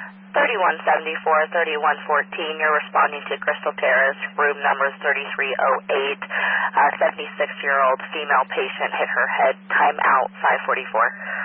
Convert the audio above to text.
3174, 3114, you're responding to Crystal Terrace, room number 3308. 76-year-old female patient hit her head, time out 544.